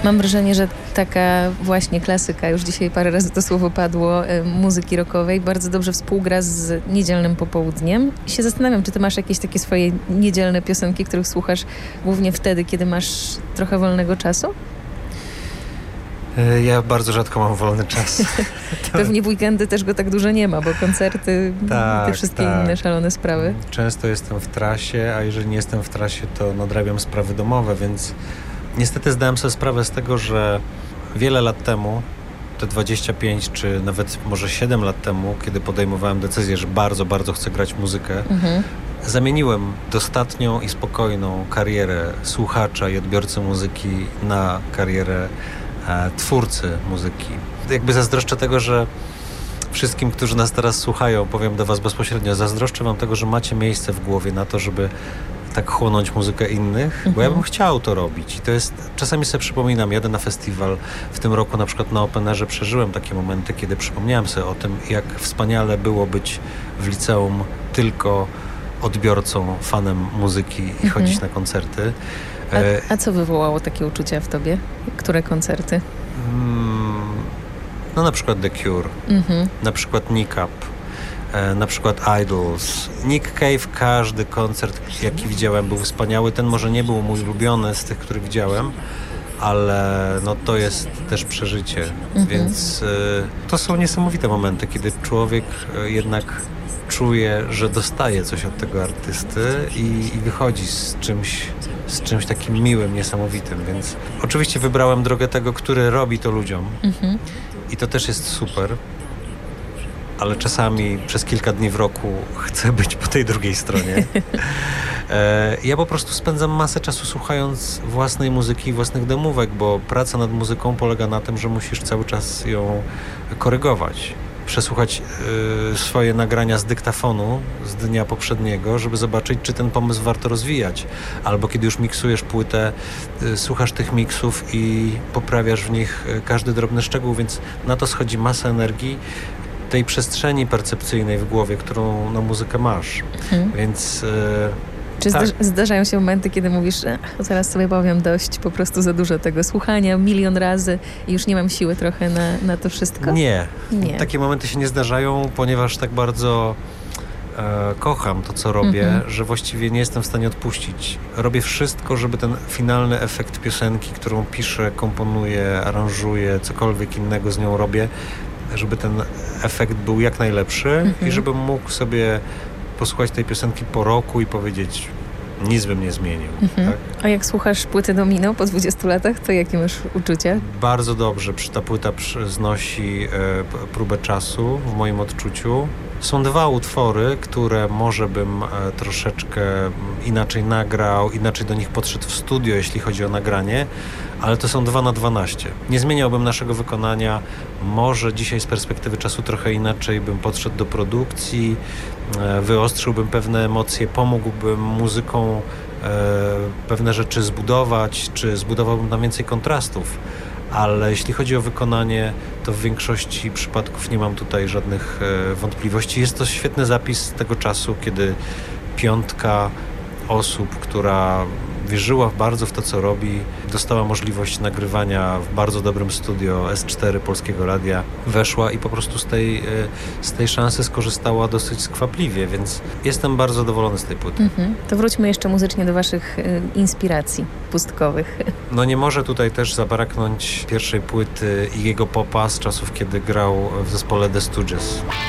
Mam wrażenie, że taka właśnie klasyka, już dzisiaj parę razy to słowo padło, muzyki rockowej, bardzo dobrze współgra z niedzielnym popołudniem. I się zastanawiam, czy ty masz jakieś takie swoje niedzielne piosenki, których słuchasz głównie wtedy, kiedy masz trochę wolnego czasu? Ja bardzo rzadko mam wolny czas. Pewnie w weekendy też go tak dużo nie ma, bo koncerty, te wszystkie inne szalone sprawy. Często jestem w trasie, a jeżeli nie jestem w trasie, to nadrabiam sprawy domowe, więc niestety zdałem sobie sprawę z tego, że wiele lat temu, te 25 czy nawet może 7 lat temu, kiedy podejmowałem decyzję, że bardzo, bardzo chcę grać muzykę, zamieniłem dostatnią i spokojną karierę słuchacza i odbiorcy muzyki na karierę twórcy muzyki. Jakby zazdroszczę tego, że wszystkim, którzy nas teraz słuchają, powiem do was bezpośrednio, zazdroszczę wam tego, że macie miejsce w głowie na to, żeby tak chłonąć muzykę innych, bo ja bym chciał to robić. I to jest, czasami sobie przypominam, jadę na festiwal, w tym roku na przykład na Openerze przeżyłem takie momenty, kiedy przypomniałem sobie o tym, jak wspaniale było być w liceum tylko odbiorcą, fanem muzyki i chodzić na koncerty. A co wywołało takie uczucia w tobie? Które koncerty? No na przykład The Cure, na przykład Nick Up, na przykład Idols. Nick Cave, każdy koncert, jaki widziałem, był wspaniały. Ten może nie był mój ulubiony z tych, które widziałem, ale no to jest też przeżycie. Więc to są niesamowite momenty, kiedy człowiek jednak czuje, że dostaje coś od tego artysty i wychodzi z czymś takim miłym, niesamowitym. Więc oczywiście wybrałem drogę tego, który robi to ludziom. I to też jest super. Ale czasami przez kilka dni w roku chcę być po tej drugiej stronie. Ja po prostu spędzam masę czasu słuchając własnej muzyki i własnych demówek, bo praca nad muzyką polega na tym, że musisz cały czas ją korygować. Przesłuchać swoje nagrania z dyktafonu z dnia poprzedniego, żeby zobaczyć, czy ten pomysł warto rozwijać. Albo kiedy już miksujesz płytę, słuchasz tych miksów i poprawiasz w nich każdy drobny szczegół, więc na to schodzi masa energii, tej przestrzeni percepcyjnej w głowie, którą na muzykę masz. Więc czy zdarzają się momenty, kiedy mówisz, zaraz sobie powiem dość, po prostu za dużo tego słuchania, milion razy i już nie mam siły trochę na to wszystko? Nie. Takie momenty się nie zdarzają, ponieważ tak bardzo kocham to, co robię, że właściwie nie jestem w stanie odpuścić. Robię wszystko, żeby ten finalny efekt piosenki, którą piszę, komponuję, aranżuję, cokolwiek innego z nią robię, żeby ten efekt był jak najlepszy i żebym mógł sobie posłuchać tej piosenki po roku i powiedzieć, nic bym nie zmienił. Tak? A jak słuchasz płyty Domino po 20 latach, to jakie masz uczucia? Bardzo dobrze. Ta płyta znosi próbę czasu w moim odczuciu. Są dwa utwory, które może bym troszeczkę inaczej nagrał, inaczej do nich podszedł w studio, jeśli chodzi o nagranie, ale to są 2/12. Nie zmieniałbym naszego wykonania. Może dzisiaj z perspektywy czasu trochę inaczej bym podszedł do produkcji, wyostrzyłbym pewne emocje, pomógłbym muzyką pewne rzeczy zbudować, czy zbudowałbym tam więcej kontrastów. Ale jeśli chodzi o wykonanie, to w większości przypadków nie mam tutaj żadnych wątpliwości. Jest to świetny zapis tego czasu, kiedy piątka osób, która wierzyła bardzo w to, co robi, dostała możliwość nagrywania w bardzo dobrym studio S4 Polskiego Radia, weszła i po prostu z tej szansy skorzystała dosyć skwapliwie, więc jestem bardzo zadowolony z tej płyty. To wróćmy jeszcze muzycznie do waszych inspiracji pustkowych. No nie może tutaj też zabraknąć pierwszej płyty Iggy'ego Popa z czasów, kiedy grał w zespole The Stooges.